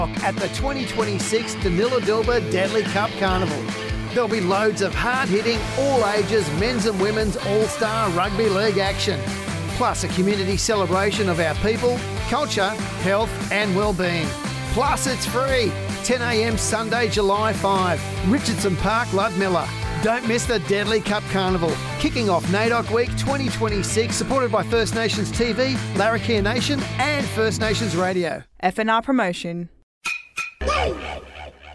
at the 2026 Danila Deadly Cup Carnival. There'll be loads of hard-hitting, all-ages men's and women's all-star rugby league action, plus a community celebration of our people, culture, health and well-being. Plus it's free. 10 a.m. Sunday, July 5, Richardson Park, Ludmilla. Don't miss the Deadly Cup Carnival, kicking off NAIDOC Week 2026, supported by First Nations TV, Larrakia Nation and First Nations Radio. FNR Promotion.